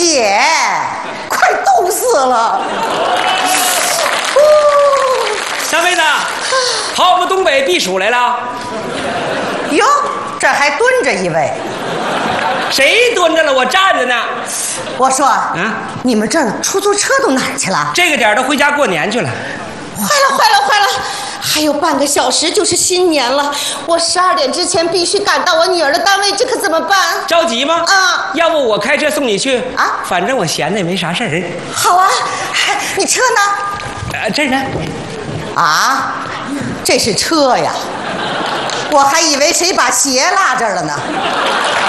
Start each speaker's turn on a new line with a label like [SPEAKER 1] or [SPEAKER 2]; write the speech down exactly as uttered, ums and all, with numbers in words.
[SPEAKER 1] 姐，快冻死了！
[SPEAKER 2] 小妹子，跑我们东北避暑来了？
[SPEAKER 1] 哟，这还蹲着一位。
[SPEAKER 2] 谁蹲着了？我站着呢。
[SPEAKER 1] 我说，
[SPEAKER 2] 啊，
[SPEAKER 1] 你们这儿出租车都哪儿去了？
[SPEAKER 2] 这个点儿都回家过年去了。
[SPEAKER 1] 坏了，坏了，坏了！还有半个小时就是新年了，我十二点之前必须赶到我女儿的单位，这可怎么办？
[SPEAKER 2] 着急吗？
[SPEAKER 1] 啊，
[SPEAKER 2] 要不我开车送你去
[SPEAKER 1] 啊？
[SPEAKER 2] 反正我闲的也没啥事儿。
[SPEAKER 1] 好啊，你车呢？
[SPEAKER 2] 呃，这儿呢。
[SPEAKER 1] 啊，这是车呀，我还以为谁把鞋落这儿了呢。